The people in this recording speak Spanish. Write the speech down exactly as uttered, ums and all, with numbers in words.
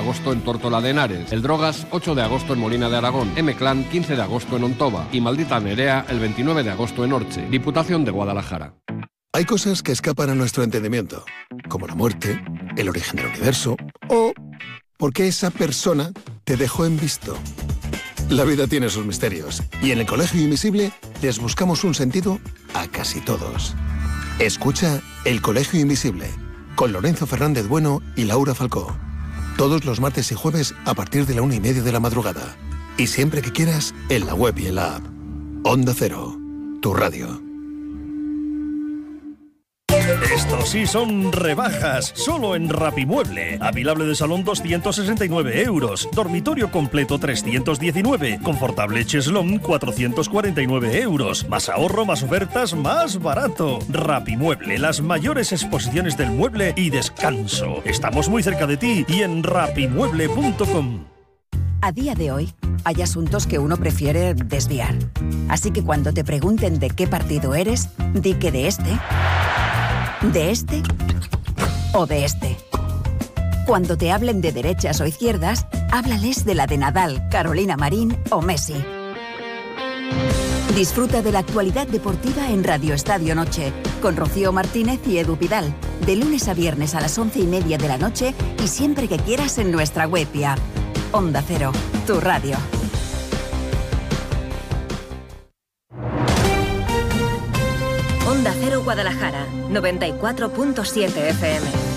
agosto en Tórtola de Henares, El Drogas ocho de agosto en Molina de Aragón, M-Clan quince de agosto en Ontova y Maldita Nerea el veintinueve de agosto en Orche, Diputación de Guadalajara. Hay cosas que escapan a nuestro entendimiento, como la muerte, el origen del universo o por qué esa persona te dejó en visto. La vida tiene sus misterios y en el Colegio Invisible les buscamos un sentido a casi todos. Escucha El Colegio Invisible con Lorenzo Fernández Bueno y Laura Falcó. Todos los martes y jueves a partir de la una y media de la madrugada. Y siempre que quieras, en la web y en la app. Onda Cero, tu radio. Estos sí son rebajas, solo en Rapimueble. Avilable de salón doscientos sesenta y nueve euros, dormitorio completo trescientos diecinueve, confortable cheslón cuatrocientos cuarenta y nueve euros. Más ahorro, más ofertas, más barato. Rapimueble, las mayores exposiciones del mueble y descanso. Estamos muy cerca de ti y en rapimueble punto com. A día de hoy, hay asuntos que uno prefiere desviar. Así que cuando te pregunten de qué partido eres, di que de este, de este o de este. Cuando te hablen de derechas o izquierdas, háblales de la de Nadal, Carolina Marín o Messi. Disfruta de la actualidad deportiva en Radio Estadio Noche, con Rocío Martínez y Edu Pidal, de lunes a viernes a las once y media de la noche y siempre que quieras en nuestra web y app. Onda Cero, tu radio. Onda Cero Guadalajara, noventa y cuatro punto siete F M.